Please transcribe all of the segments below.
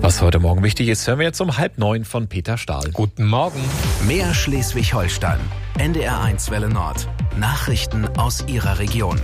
Was heute Morgen wichtig ist, hören wir jetzt um 8:30 von Peter Stahl. Guten Morgen. Mehr Schleswig-Holstein. NDR1 Welle Nord. Nachrichten aus Ihrer Region.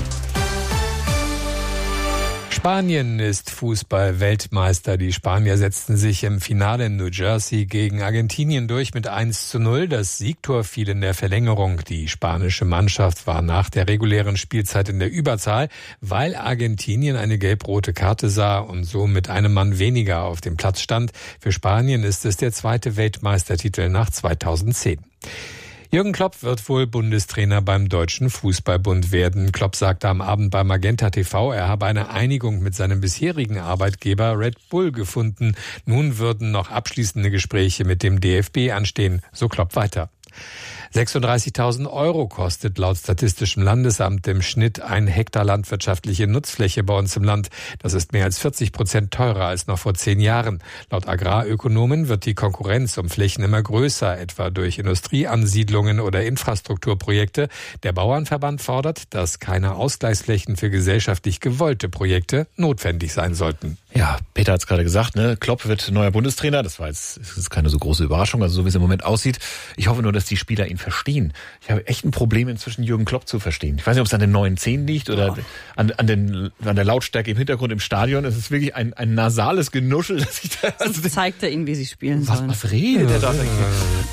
Spanien ist Fußball-Weltmeister. Die Spanier setzten sich im Finale in New Jersey gegen Argentinien durch mit 1:0. Das Siegtor fiel in der Verlängerung. Die spanische Mannschaft war nach der regulären Spielzeit in der Überzahl, weil Argentinien eine gelb-rote Karte sah und so mit einem Mann weniger auf dem Platz stand. Für Spanien ist es der zweite Weltmeistertitel nach 2010. Jürgen Klopp wird wohl Bundestrainer beim Deutschen Fußballbund werden. Klopp sagte am Abend bei Magenta TV, er habe eine Einigung mit seinem bisherigen Arbeitgeber Red Bull gefunden. Nun würden noch abschließende Gespräche mit dem DFB anstehen, so Klopp weiter. 36.000 € kostet laut Statistischem Landesamt im Schnitt ein Hektar landwirtschaftliche Nutzfläche bei uns im Land. Das ist mehr als 40% teurer als noch vor 10 Jahren. Laut Agrarökonomen wird die Konkurrenz um Flächen immer größer, etwa durch Industrieansiedlungen oder Infrastrukturprojekte. Der Bauernverband fordert, dass keine Ausgleichsflächen für gesellschaftlich gewollte Projekte notwendig sein sollten. Ja, Peter hat es gerade gesagt, ne? Klopp wird neuer Bundestrainer. Das ist keine so große Überraschung, also so wie es im Moment aussieht. Ich hoffe nur, dass die Spieler ihn verstehen. Ich habe echt ein Problem inzwischen, Jürgen Klopp zu verstehen. Ich weiß nicht, ob es an den neuen Zähnen liegt oder an der Lautstärke im Hintergrund im Stadion. Es ist wirklich ein nasales Genuschel. Sonst zeigt er ihnen, wie sie spielen sollen. Was redet er da?